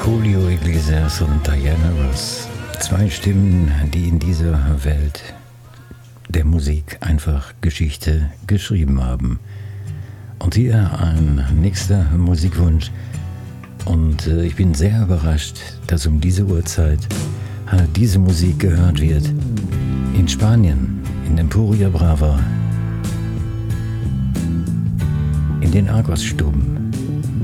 Julio Iglesias und Diana Ross. Zwei Stimmen, die in dieser Welt der Musik einfach Geschichte geschrieben haben. Und hier ein nächster Musikwunsch. Und ich bin sehr überrascht, dass um diese Uhrzeit diese Musik gehört wird. In Spanien, in Empuria Brava, in den Argos-Stuben.